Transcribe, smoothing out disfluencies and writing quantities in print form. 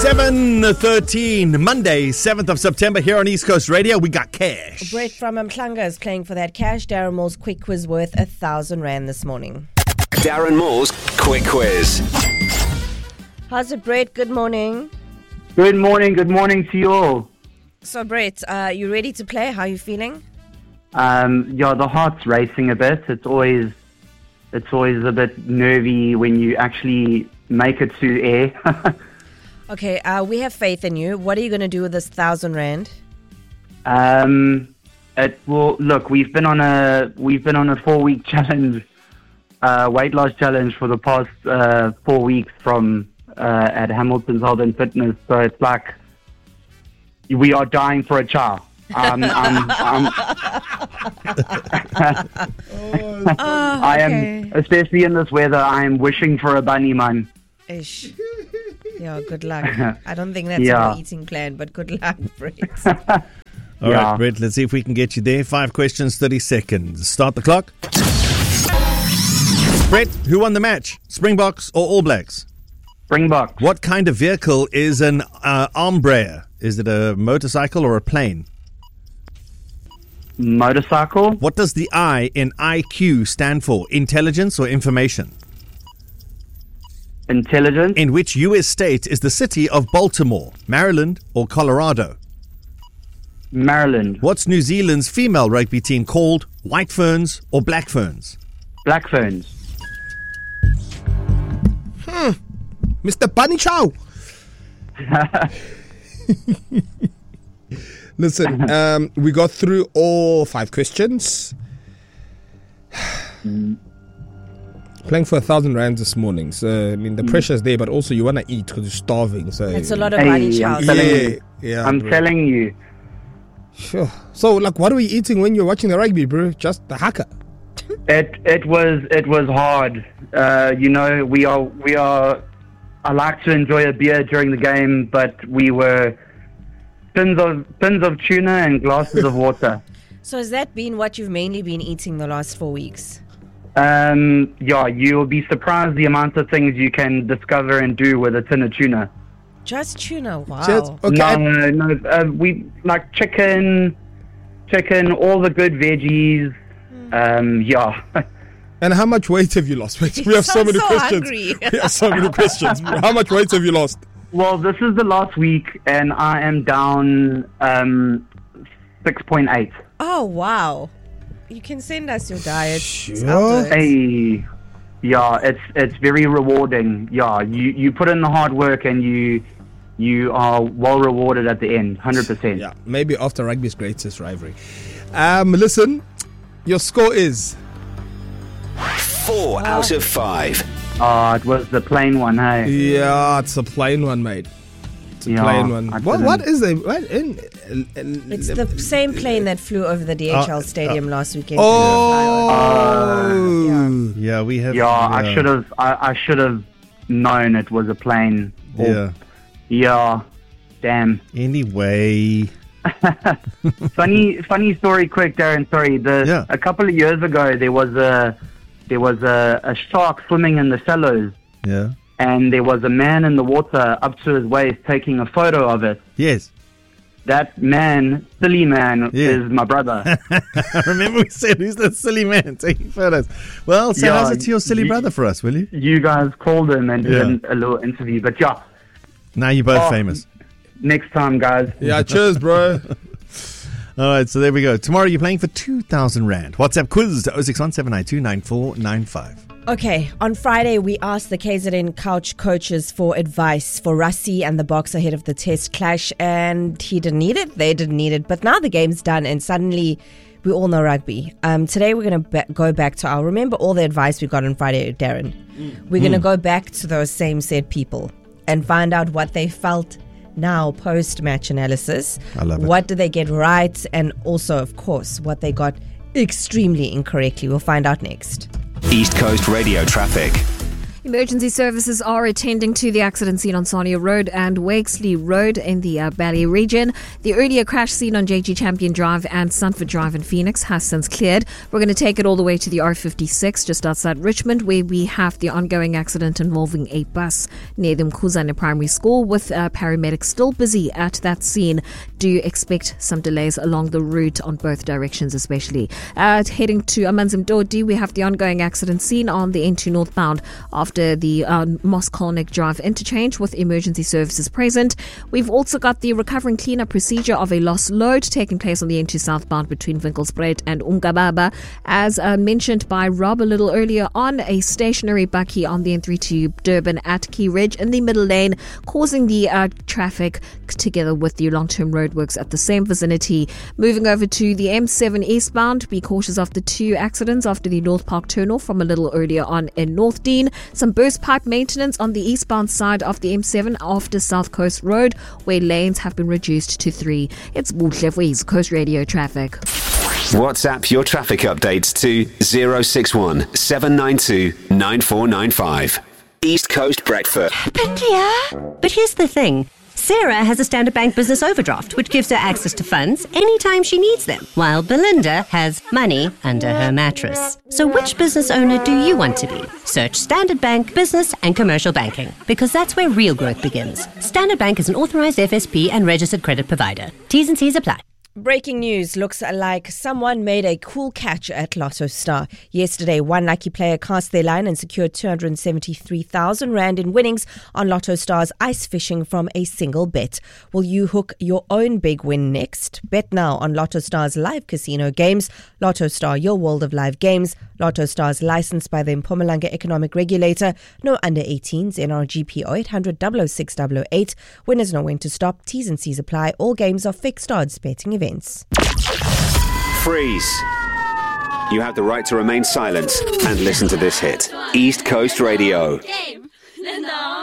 7:13, Monday, 7th of September, here on East Coast Radio. We got cash. Brett from Mklanga is playing for that cash. Darren Moore's quick quiz worth 1,000 Rand this morning. Darren Moore's quick quiz. How's it, Brett? Good morning. Good morning to you all. So, Brett, you ready to play? How are you feeling? The heart's racing a bit. It's always a bit nervy when you actually make it to air. Okay, we have faith in you. What are you going to do with this 1,000 Rand? Look, we've been on a 4-week challenge, weight loss challenge for the past 4 weeks from at Hamilton's Health and Fitness. So it's like we are dying for a chow. I am, especially in this weather, I am wishing for a bunny, man. Ish. Yeah, good luck. I don't think that's your eating plan, but good luck, Brett. All right, Brett, let's see if we can get you there. 5 questions, 30 seconds. Start the clock. Brett, who won the match? Springboks or All Blacks? Springboks. What kind of vehicle is an armbrayer? Is it a motorcycle or a plane? Motorcycle. What does the I in IQ stand for? Intelligence or information? Intelligence. In which U.S. state is the city of Baltimore? Maryland or Colorado? Maryland. What's New Zealand's female rugby team called? White Ferns or Black Ferns? Black Ferns. Mr. Bunny Chow. Listen, we got through all 5 questions. Playing for 1,000 Rand this morning. So, I mean, the pressure's there, but also you want to eat because you're starving. So it's a lot of bunny chow. I'm telling you. Sure. So, like, what are we eating when you're watching the rugby, bro? Just the haka. It was hard. We are. I like to enjoy a beer during the game, but we were tins of tuna and glasses of water. So has that been what you've mainly been eating the last 4 weeks? You'll be surprised the amount of things you can discover and do with a tin of tuna. Just tuna, wow. Okay. No, we like chicken, all the good veggies. And how much weight have you lost? Wait, we have so many questions. Hungry. We have so many questions. How much weight have you lost? Well, this is the last week, and I am down 6.8. Oh, wow. You can send us your diet. Sure. Hey, it's very rewarding. Yeah, you put in the hard work, and you are well rewarded at the end, 100%. Yeah, maybe after rugby's greatest rivalry. Listen, your score is 4 out of 5. Oh, it was the plain one, hey? Yeah, it's a plain one, mate. It's a plain one. What is it? It's the same plane that flew over the DHL stadium last weekend. Yeah, we have. Yeah, I should have known it was a plane. Yeah, damn. Anyway. Funny story, quick, Darren. Sorry, a couple of years ago there was a shark swimming in the shallows. Yeah. And there was a man in the water up to his waist taking a photo of it. Yes. That man, silly man, is my brother. Remember we said, who's the silly man taking photos? Well, say how's it to your silly brother for us, will you? You guys called him and did a little interview. But yeah. Now you're both famous. Next time, guys. Yeah, cheers, bro. All right, so there we go. Tomorrow you're playing for 2,000 Rand. WhatsApp quiz to 0617929495. Okay, on Friday we asked the KZN Couch coaches for advice for Rassie and the Boks ahead of the test clash, and he didn't need it, they didn't need it, but now the game's done and suddenly we all know rugby. Today we're going to go back to remember all the advice we got on Friday, Darren. We're going to go back to those same said people and find out what they felt now post-match analysis. I love it. What did they get right, and also, of course, what they got extremely incorrectly. We'll find out next. East Coast Radio traffic. Emergency services are attending to the accident scene on Sonia Road and Wakesley Road in the Valley region. The earlier crash scene on JG Champion Drive and Sunford Drive in Phoenix has since cleared. We're going to take it all the way to the R56 just outside Richmond, where we have the ongoing accident involving a bus near the Mkhuzane Primary School, with paramedics still busy at that scene. Do expect some delays along the route on both directions, especially. Heading to Amanzimdodi, we have the ongoing accident scene on the N2 northbound after the Moskolnik Drive interchange, with emergency services present. We've also got the recovering cleanup procedure of a lost load taking place on the N2 southbound between Winkelspruit and Umgababa. As mentioned by Rob a little earlier on, a stationary bakkie on the N3 to Durban at Key Ridge in the middle lane, causing the traffic together with the long-term roadworks at the same vicinity. Moving over to the M7 eastbound, be cautious of the two accidents after the North Park turnoff from a little earlier on in North Dean. Some burst pipe maintenance on the eastbound side of the M7 after South Coast Road, where lanes have been reduced to 3. It's Buhle for East Coast Radio Traffic. WhatsApp your traffic updates to 061 792 9495. East Coast Breakfast. But here's the thing. Sarah has a Standard Bank business overdraft, which gives her access to funds anytime she needs them, while Belinda has money under her mattress. So which business owner do you want to be? Search Standard Bank Business and Commercial Banking, because that's where real growth begins. Standard Bank is an authorized FSP and registered credit provider. T's and C's apply. Breaking news. Looks like someone made a cool catch at Lotto Star. Yesterday, one lucky player cast their line and secured 273,000 Rand in winnings on Lotto Star's ice fishing from a single bet. Will you hook your own big win next? Bet now on Lotto Star's live casino games. Lotto Star, your world of live games. Lotto Star's licensed by the Mpumalanga Economic Regulator. No under 18s. NRGP 0800 06008. Winners know when to stop. T's and C's apply. All games are fixed odds betting events. Freeze. You have the right to remain silent and listen to this hit. East Coast Radio.